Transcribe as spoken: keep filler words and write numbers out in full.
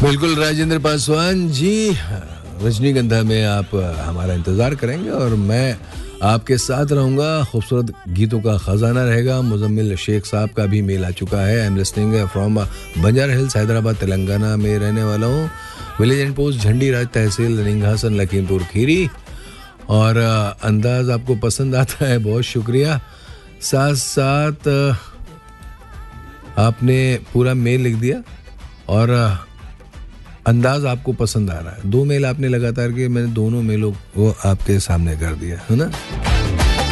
बिल्कुल राजेंद्र पासवान जी, रजनीगंधा में आप हमारा इंतज़ार करेंगे और मैं आपके साथ रहूँगा। खूबसूरत गीतों का ख़जाना रहेगा। मुजम्मिल शेख साहब का भी मेल आ चुका है। I am listening from Banjara hills, Hyderabad, Telangana में रहने वाला हूँ। विलेज एंड पोस्ट, झंडी राज तहसील, निंघासन, लखीमपुर खीरी। और अंदाज़ आपको पसंद आता है, बहुत शुक्रिया। साथ साथ आपने पूरा मेल लिख दिया और अंदाज आपको पसंद आ रहा है। दो मेल आपने लगातार किए, मैंने दोनों मेलों को आपके सामने कर दिया, है ना।